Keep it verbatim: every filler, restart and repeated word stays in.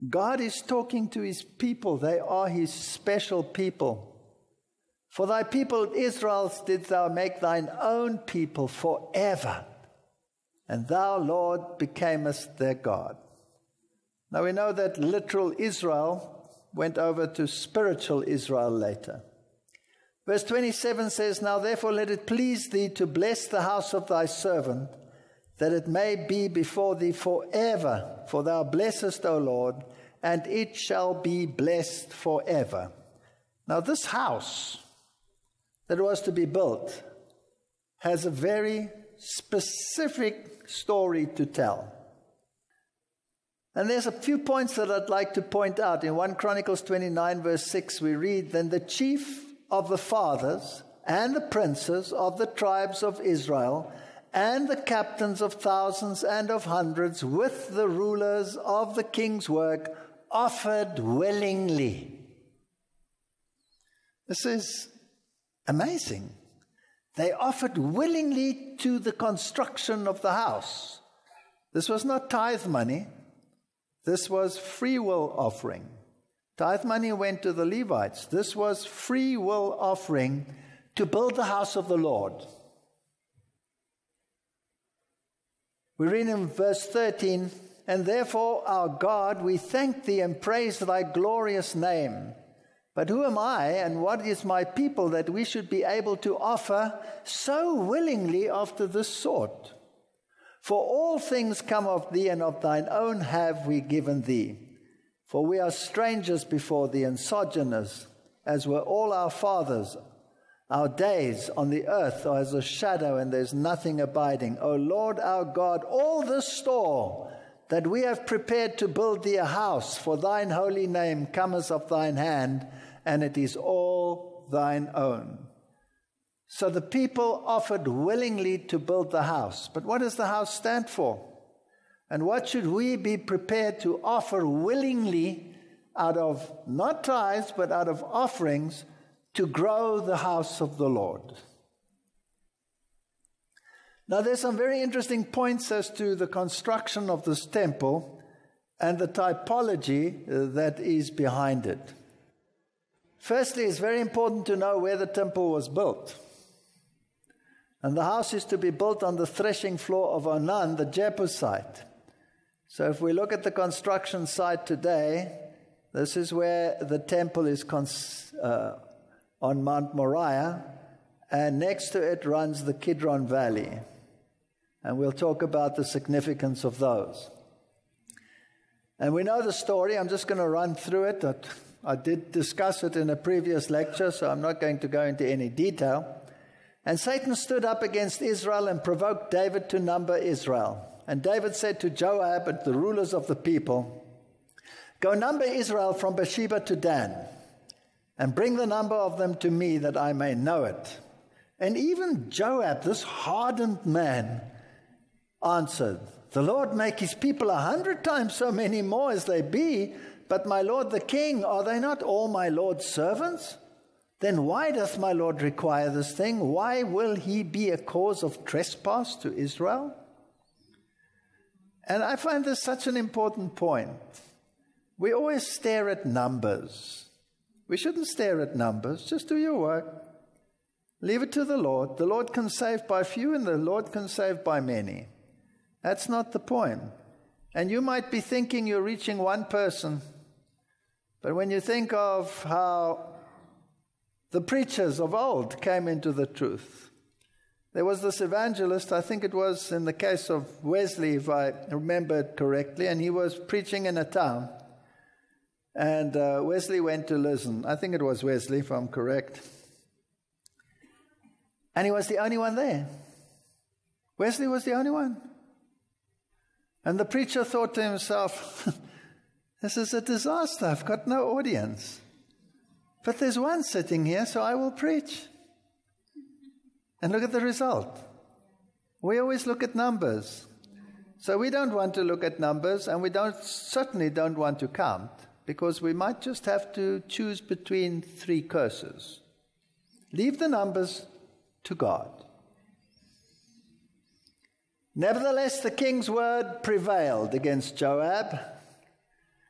God is talking to his people. They are his special people. For thy people Israel didst thou make thine own people forever, and thou, Lord, becamest their God. Now we know that literal Israel went over to spiritual Israel later. Verse twenty-seven says, Now therefore let it please thee to bless the house of thy servant, that it may be before thee forever. For thou blessest, O Lord, and it shall be blessed forever. Now this house that was to be built has a very specific story to tell. And there's a few points that I'd like to point out. In First Chronicles twenty-nine, verse six, we read, Then the chief of the fathers and the princes of the tribes of Israel and the captains of thousands and of hundreds with the rulers of the king's work offered willingly. This is amazing. They offered willingly to the construction of the house. This was not tithe money. This was free will offering. Tithe money went to the Levites. This was free will offering to build the house of the Lord. We read in verse thirteen, And therefore, our God, we thank thee and praise thy glorious name. But who am I and what is my people that we should be able to offer so willingly after this sort? For all things come of thee, and of thine own have we given thee. For we are strangers before thee and sojourners, as were all our fathers. Our days on the earth are as a shadow, and there's nothing abiding. O Lord our God, all this store that we have prepared to build thee a house for thine holy name cometh of thine hand, and it is all thine own. So the people offered willingly to build the house. But what does the house stand for? And what should we be prepared to offer willingly out of not tithes, but out of offerings to grow the house of the Lord? Now there's some very interesting points as to the construction of this temple and the typology that is behind it. Firstly, it's very important to know where the temple was built. And the house is to be built on the threshing floor of Onan, the Jebusite. So if we look at the construction site today, this is where the temple is cons- uh, on Mount Moriah, and next to it runs the Kidron Valley. And we'll talk about the significance of those. And we know the story. I'm just going to run through it. I, I did discuss it in a previous lecture, so I'm not going to go into any detail. And Satan stood up against Israel and provoked David to number Israel. And David said to Joab and the rulers of the people, Go number Israel from Beersheba to Dan, and bring the number of them to me that I may know it. And even Joab, this hardened man, answered, The Lord make his people a hundred times so many more as they be, but my lord the king, are they not all my lord's servants? Then why doth my lord require this thing? Why will he be a cause of trespass to Israel? And I find this such an important point. We always stare at numbers. We shouldn't stare at numbers. Just do your work. Leave it to the Lord. The Lord can save by few, and the Lord can save by many. That's not the point. And you might be thinking you're reaching one person, but when you think of how the preachers of old came into the truth. There was this evangelist, I think it was in the case of Wesley, if I remember it correctly, and he was preaching in a town. And uh, Wesley went to listen. I think it was Wesley, if I'm correct. And he was the only one there. Wesley was the only one. And the preacher thought to himself, this is a disaster. I've got no audience. But there's one sitting here, so I will preach. And look at the result. We always look at numbers. So we don't want to look at numbers, and we don't certainly don't want to count, because we might just have to choose between three curses. Leave the numbers to God. Nevertheless, the king's word prevailed against Joab,